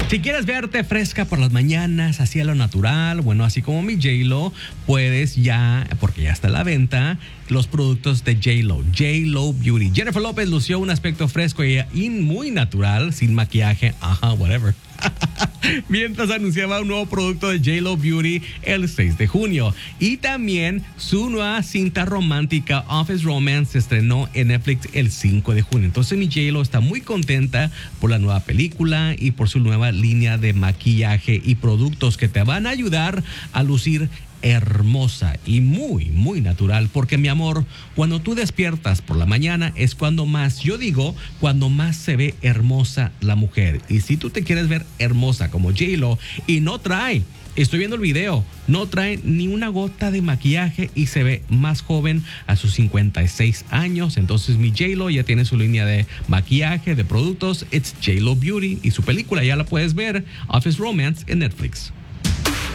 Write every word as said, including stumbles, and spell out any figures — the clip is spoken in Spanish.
Si quieres verte fresca por las mañanas, así a lo natural, bueno, así como mi J-Lo, puedes ya, porque ya está a la venta, los productos de J-Lo, J-Lo Beauty. Jennifer López lució un aspecto fresco y, y muy natural, sin maquillaje, ajá, whatever. Mientras anunciaba un nuevo producto de J-Lo Beauty el seis de junio. Y también su nueva cinta romántica Office Romance se estrenó en Netflix el cinco de junio. Entonces mi J-Lo está muy contenta por la nueva película y por su nueva línea de maquillaje y productos que te van a ayudar a lucir hermosa y muy, muy natural. Porque mi amor, cuando tú despiertas por la mañana es cuando más, yo digo, cuando más se ve hermosa la mujer. Y si tú te quieres ver hermosa como J-Lo y no trae, estoy viendo el video, no trae ni una gota de maquillaje y se ve más joven a sus cincuenta y seis años. Entonces mi J-Lo ya tiene su línea de maquillaje, de productos. It's J-Lo Beauty y su película ya la puedes ver, Office Romance, en Netflix.